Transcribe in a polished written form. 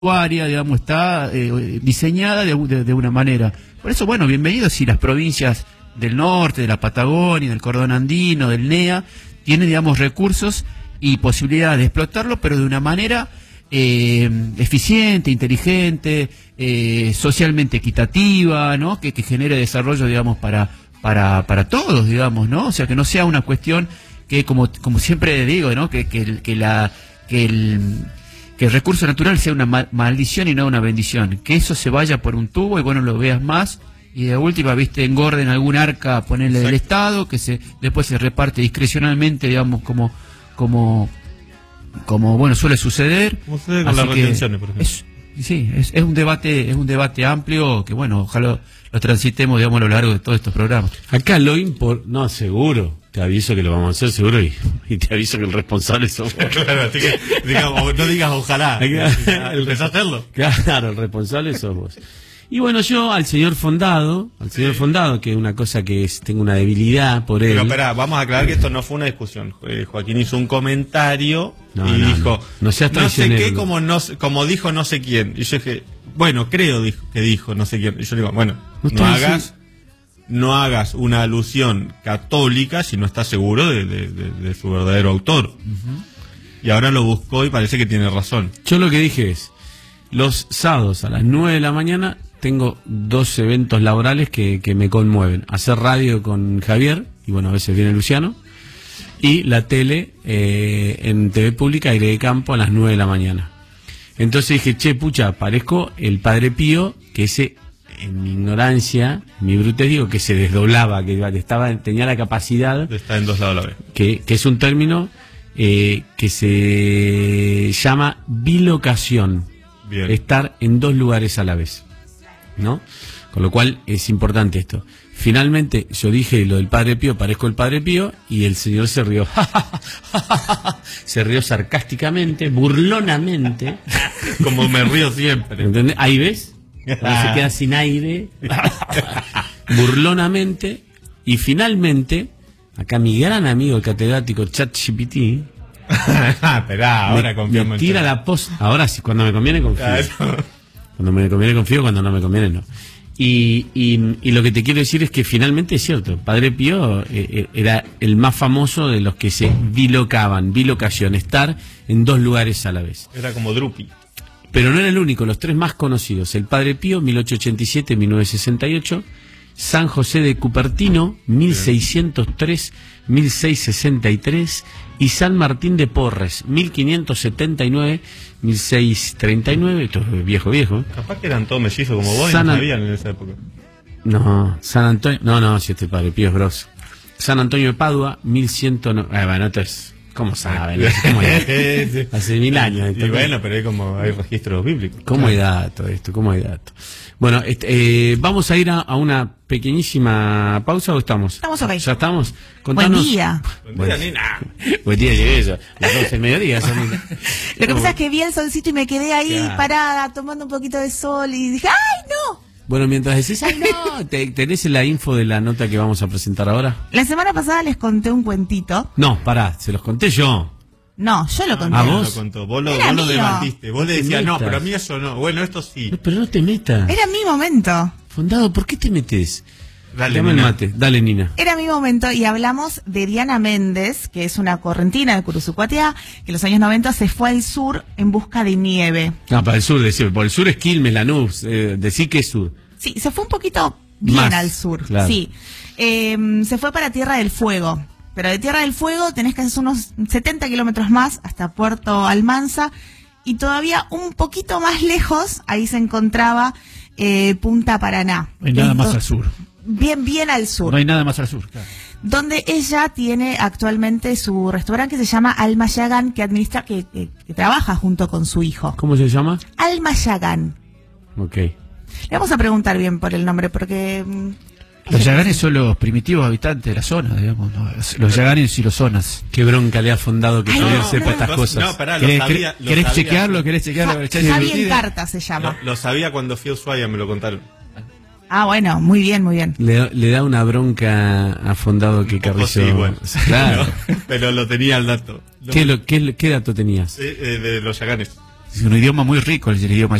área, digamos, está diseñada de una manera. Por eso, bueno, bienvenidos si las provincias del norte, de la Patagonia, del cordón andino, del NEA, tienen, digamos, recursos y posibilidades de explotarlo, pero de una manera eficiente, inteligente, socialmente equitativa, ¿no? Que genere desarrollo, digamos, para todos, digamos, ¿no? O sea, que no sea una cuestión que, como siempre digo, ¿no? Que el recurso natural sea una maldición y no una bendición, que eso se vaya por un tubo y bueno, lo veas más, y de última, viste, engorden algún arca, ponerle del Estado, que después se reparte discrecionalmente, digamos, como bueno, suele suceder. Como sucede con las retenciones, por ejemplo. Es un debate amplio que, bueno, ojalá lo transitemos, digamos, a lo largo de todos estos programas. Acá no, seguro, te aviso que lo vamos a hacer seguro y te aviso que el responsable somos. Claro, así que no digas ojalá, empezá a hacerlo. Claro, el responsable sos vos. Y bueno, yo al señor Fondado, que es una cosa que tengo una debilidad por él. Pero espera, vamos a aclarar que esto no fue una discusión. Joaquín hizo un comentario dijo, no seas no sé qué, como dijo no sé quién. Y yo dije, bueno, creo que dijo no sé quién. Y yo digo, bueno, no hagas una alusión católica si no estás seguro de su verdadero autor. Y ahora lo buscó y parece que tiene razón. Yo lo que dije es, los sábados a las 9 de la mañana tengo 2 eventos laborales que me conmueven. Hacer radio con Javier, y bueno, a veces viene Luciano, y la tele en TV Pública, Aire de Campo, a las 9 de la mañana. Entonces dije, pucha, parezco el Padre Pío, que en mi ignorancia, en mi brutez digo, que se desdoblaba, que tenía la capacidad de estar en dos lados a la vez. Que es un término que se llama bilocación. Bien. Estar en 2 lugares a la vez, ¿no? Con lo cual es importante esto. Finalmente yo dije lo del Padre Pío, parezco el Padre Pío, y el señor se rió. Se rió sarcásticamente, burlonamente. Como me río siempre. ¿Entendés? Ahí ves, cuando se queda sin aire. Burlonamente. Y finalmente, acá mi gran amigo el catedrático ChatGPT Esperá, ahora confío me tira la post. Ahora sí, cuando me conviene confío. Cuando me conviene confío, cuando no me conviene no. Y lo que te quiero decir es que finalmente es cierto, Padre Pío era el más famoso de los que se bilocación, estar en 2 lugares a la vez. Era como Drupi. Pero no era el único, los 3 más conocidos: el Padre Pío, 1887-1968, San José de Cupertino, 1603-1663, y San Martín de Porres, 1579-1639, esto es viejo. Capaz que eran todos mellizos como vos y no sabían en esa época. No, San Antonio, no, si este Padre Pío es grosso. San Antonio de Padua, 1109, bueno, entonces, ¿cómo saben? Hace 1000 años. Y bueno, pero hay registros bíblicos. ¿Cómo hay dato esto? Bueno, vamos a ir a una pequeñísima pausa, ¿o estamos? Estamos ok. ¿Ya estamos? Contanos. Buen día. Buen día, nena. Buen día, llegué eso. Las 12 del mediodía. Lo que pasa es que vi el solcito y me quedé ahí parada, tomando un poquito de sol y dije, ¡ay, no! Bueno, mientras decís, ¡ay, no! ¿Tenés la info de la nota que vamos a presentar ahora? La semana pasada les conté un cuentito. No, pará, se los conté yo. No, yo lo conté. ¿A vos? Lo contó. Vos lo debatiste. Vos le decías, no, pero a mí eso no. Bueno, esto sí. No, pero no te metas. Era mi momento. Fondado, ¿por qué te metes? Dale, Nina. Mate. Dale, Nina. Era mi momento y hablamos de Diana Méndez, que es una correntina de Curuzucuatiá, que en los años 90 se fue al sur en busca de nieve. Ah, para el sur, por el sur es Quilmes, Lanús, decí que es sur. Sí, se fue un poquito bien más al sur, claro. Sí. Se fue para Tierra del Fuego. Pero de Tierra del Fuego tenés que hacer unos 70 kilómetros más hasta Puerto Almanza, y todavía un poquito más lejos, ahí se encontraba Punta Paraná. No hay nada más al sur. Bien al sur. No hay nada más al sur, claro. Donde ella tiene actualmente su restaurante que se llama Alma Yagán, que administra, que trabaja junto con su hijo. ¿Cómo se llama? Alma Yagán. Ok. Le vamos a preguntar bien por el nombre, porque... Los yaganes son los primitivos habitantes de la zona, digamos, ¿no? Los yaganes y los zonas. Qué bronca le ha fundado que todavía sepa estas cosas. No, pará, ¿Querés chequearlo? Javier Carta se llama. Lo sabía cuando fui a Ushuaia, me lo contaron. Ah, bueno, muy bien. Le da una bronca a Fondado que Carrizo. Sí, bueno. Claro. Pero lo tenía al dato. ¿Qué dato tenías? De los yaganes. Es un idioma muy rico el idioma